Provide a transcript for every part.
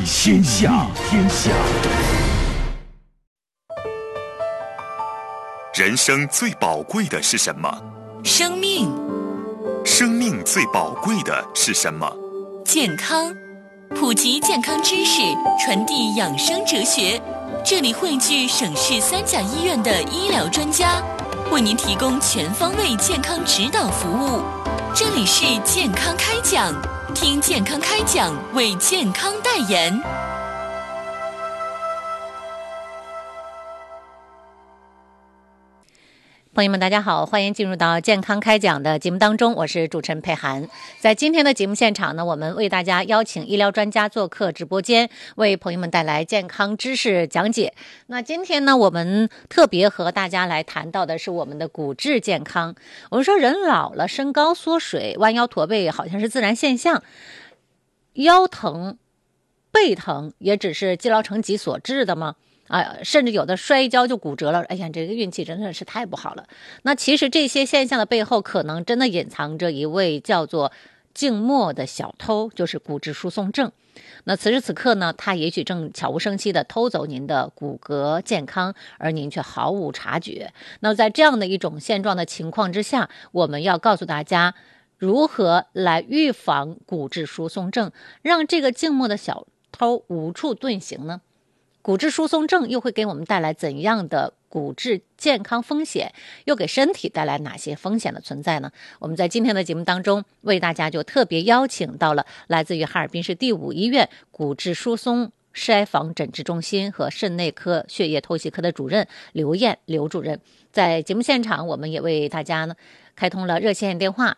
天下。 人生最宝贵的是什么？ 生命。 生命最宝贵的是什么？ 健康。普及健康知识，传递养生哲学。这里汇聚省市3甲医院的医疗专家，为您提供全方位健康指导服务。这里是健康开讲，听健康开讲，为健康代言。 朋友们大家好，欢迎进入到健康开讲的节目当中，我是主持人佩涵。在今天的节目现场呢，我们为大家邀请医疗专家做客直播间，为朋友们带来健康知识讲解。那今天呢，我们特别和大家来谈到的是我们的骨质健康。我们说人老了，身高缩水，弯腰驼背好像是自然现象，腰疼背疼也只是积劳成疾所致的吗？甚至有的摔跤就骨折了，哎呀，这个运气真的是太不好了。那其实这些现象的背后，可能真的隐藏着一位叫做静默的小偷，就是骨质疏松症。那此时此刻呢，他也许正悄无声息地偷走您的骨骼健康，而您却毫无察觉。那在这样的一种现状的情况之下，我们要告诉大家如何来预防骨质疏松症，让这个静默的小偷无处遁形呢？骨质疏松症又会给我们带来怎样的骨质健康风险，又给身体带来哪些风险的存在呢？我们在今天的节目当中为大家就特别邀请到了来自于哈尔滨市第5医院骨质疏松筛防诊治中心和肾内科血液透析科的主任刘燕刘主任。在节目现场，我们也为大家呢开通了热线电话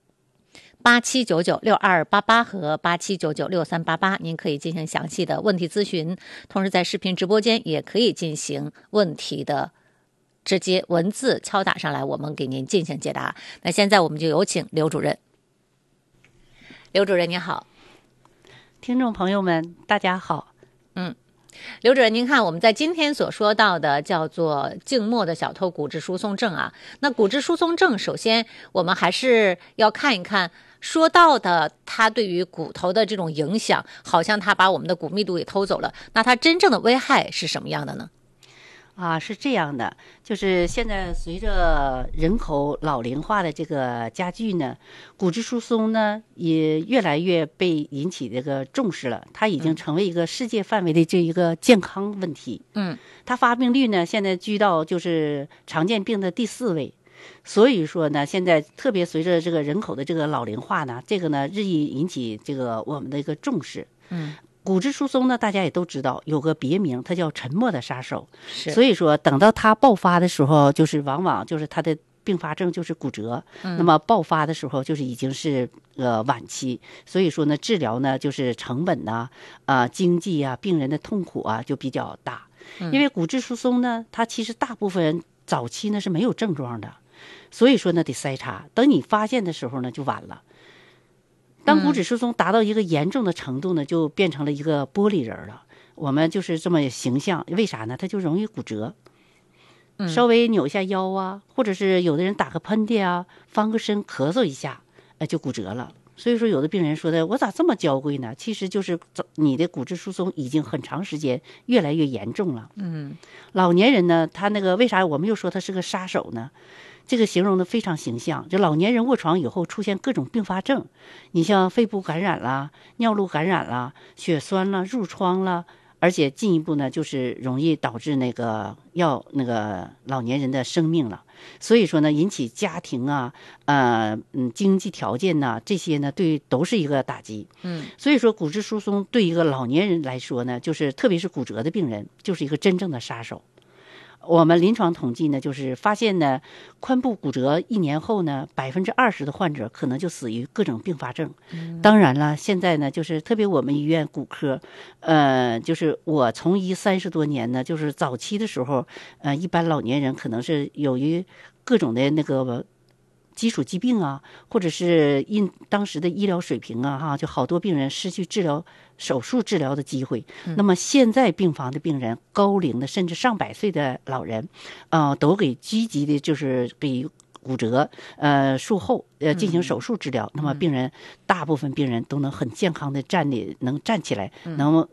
87996288和87996388，您可以进行详细的问题咨询，同时在视频直播间也可以进行问题的直接文字敲打上来，我们给您进行解答。那现在我们就有请刘主任。刘主任您好。 听众朋友们大家好。 刘主任，您看我们在今天所说到的叫做静默的小偷骨质疏松症啊，那骨质疏松症首先我们还是要看一看说到的它对于骨头的这种影响，好像它把我们的骨密度给偷走了，那它真正的危害是什么样的呢？ 是这样的，就是现在随着人口老龄化的这个加剧呢，骨质疏松呢也越来越被引起这个重视了，它已经成为一个世界范围的这一个健康问题。它发病率呢现在居到就是常见病的第4位。所以说呢，现在特别随着这个人口的这个老龄化呢，这个呢日益引起这个我们的一个重视。骨质疏松呢，大家也都知道有个别名，它叫沉默的杀手。所以说等到它爆发的时候，就是往往就是它的并发症就是骨折，那么爆发的时候就是已经是晚期。所以说呢，治疗呢就是成本呐、经济啊、病人的痛苦啊就比较大。因为骨质疏松呢，它其实大部分人早期呢是没有症状的，所以说呢得筛查，等你发现的时候呢就晚了。当骨质疏松达到一个严重的程度呢，就变成了一个玻璃人了。我们就是这么形象，为啥呢？它就容易骨折。稍微扭一下腰啊，或者是有的人打个喷嚏啊，翻个身咳嗽一下，就骨折了。所以说有的病人说的我咋这么娇贵呢？其实就是你的骨质疏松已经很长时间越来越严重了。老年人呢，他那个为啥我们又说他是个杀手呢？这个形容的非常形象，就老年人卧床以后出现各种并发症，你像肺部感染啦、尿路感染啦、血栓啦、褥疮啦，而且进一步呢就是容易导致那个老年人的生命了。所以说呢，引起家庭啊、经济条件呐、这些呢都是一个打击。所以说骨质疏松对一个老年人来说呢，就是特别是骨折的病人，就是一个真正的杀手。我们临床统计呢，就是发现呢，髋部骨折1年后呢，20%的患者可能就死于各种并发症。当然了，现在呢，就是特别我们医院骨科，就是我从医30多年呢，就是早期的时候，一般老年人可能是由于各种的那个基础疾病啊，或者是因当时的医疗水平啊，就好多病人失去手术治疗的机会。那么现在病房的病人，高龄的甚至上100岁的老人，都给积极的就是给骨折术后进行手术治疗。那么大部分病人都能很健康的能站起来，能